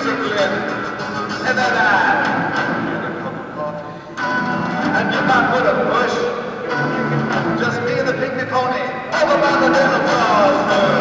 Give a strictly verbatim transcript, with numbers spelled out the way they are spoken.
Brooklyn, and then I and you're not with a bush, just me and the pygmy pony, over by the little Charleston.